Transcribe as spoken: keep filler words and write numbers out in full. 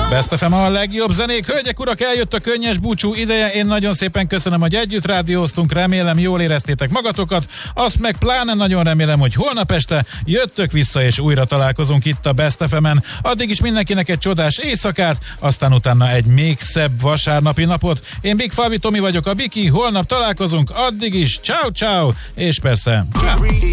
Best ef em a legjobb zenék. Hölgyek, urak, eljött a könnyes búcsú ideje. Én nagyon szépen köszönöm, hogy együtt rádióztunk. Remélem, jól éreztétek magatokat. Azt meg pláne nagyon remélem, hogy holnap este jöttök vissza, és újra találkozunk itt a Best ef emen. Addig is mindenkinek egy csodás éjszakát, aztán utána egy még szebb vasárnapi napot. Én Big Falvi Tomi vagyok, a Biki. Holnap találkozunk. Addig is ciao ciao, és persze ciao.